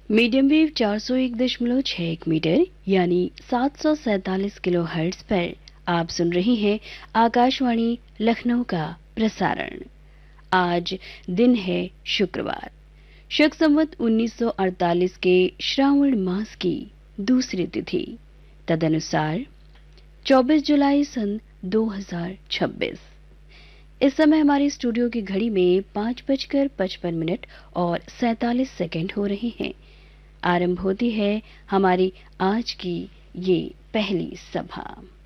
Medium wave 401.61 metre यानी 747 kilo hertz पर आप सुन रही हैं आकाशवाणी लखनऊ का प्रसारण। आज दिन है शुक्रवार, शक संवत 1948 के श्रावण मास की दूसरी तिथि, तदनुसार 24 जुलाई सन 2026। इस समय हमारे स्टूडियो की घड़ी में 5:55 और 47 सेकंड हो रहे हैं। आरंभ होती है हमारी आज की ये पहली सभा।